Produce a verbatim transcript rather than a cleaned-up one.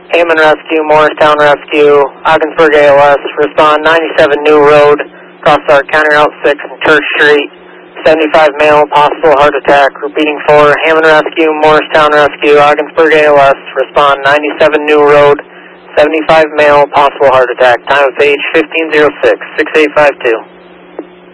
Hammond Rescue, Morristown Rescue, Ogdensburg A L S, respond ninety-seven New Road, across our County Route six and Church Street, seventy-five male, possible heart attack. Repeating for Hammond Rescue, Morristown Rescue, Ogdensburg A L S, respond ninety-seven New Road, seventy-five male, possible heart attack. Time of page fifteen oh six, six eight five two.